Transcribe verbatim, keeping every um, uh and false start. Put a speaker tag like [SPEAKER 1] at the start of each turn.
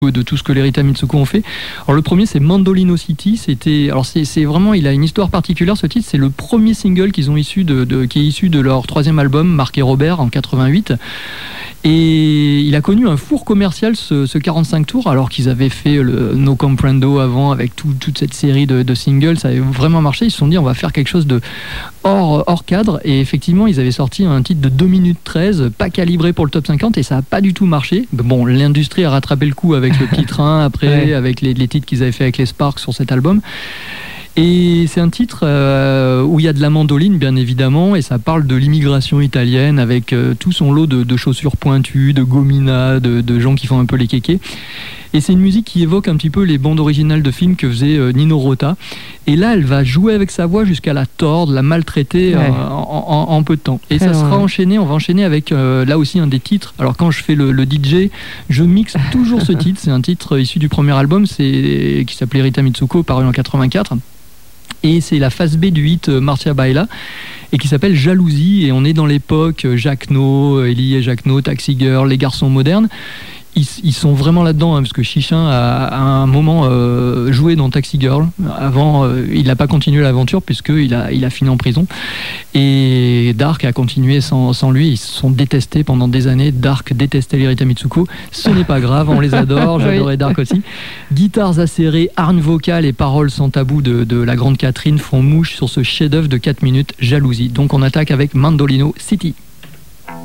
[SPEAKER 1] de tout ce que les Rita Mitsuko ont fait. Alors le premier c'est Mandolino City, c'était alors c'est, c'est vraiment il a une histoire particulière ce titre, c'est le premier single qu'ils ont issu de, de qui est issu de leur troisième album Marc et Robert en quatre-vingt-huit. Et il a connu un four commercial ce, ce quarante-cinq tours alors qu'ils avaient fait le No Comprendo avant avec tout, toute cette série de, de singles, ça avait vraiment marché. Ils se sont dit on va faire quelque chose de hors, hors cadre et effectivement ils avaient sorti un titre de deux minutes treize pas calibré pour le top cinquante et ça n'a pas du tout marché. Bon, l'industrie a rattrapé le coup avec le petit train après, ouais. avec les, les titres qu'ils avaient fait avec les Sparks sur cet album. Et c'est un titre euh, où il y a de la mandoline bien évidemment et ça parle de l'immigration italienne avec euh, tout son lot de, de chaussures pointues, de gomina, de, de gens qui font un peu les kékés. Et c'est une musique qui évoque un petit peu les bandes originales de films que faisait euh, Nino Rota. Et là, elle va jouer avec sa voix jusqu'à la tordre, la maltraiter ouais. euh, en, en, en peu de temps. Et ça sera enchaîné, on va enchaîner avec euh, là aussi un des titres. Alors quand je fais le, le D J, je mixe toujours ce titre. C'est un titre issu du premier album c'est, qui s'appelait Rita Mitsuko, paru en quatre-vingt-quatre. Et c'est la phase B du hit Marcia Baila et qui s'appelle Jalousie et on est dans l'époque Jacques No, Elie et Jacques No, Taxi Girl, les garçons modernes. Ils, ils sont vraiment là-dedans hein, parce que Chichin a à un moment euh, joué dans Taxi Girl. Avant, euh, il n'a pas continué l'aventure puisqu'il a, il a fini en prison. Et Dark a continué sans, sans lui. Ils se sont détestés pendant des années. Dark détestait les Rita Mitsuko. Ce n'est pas grave, on les adore. J'adorais Dark aussi. Guitares acérées, hargne vocale et paroles sans tabou de, de la grande Catherine font mouche sur ce chef-d'œuvre de quatre minutes, Jalousie. Donc on attaque avec Mandolino City.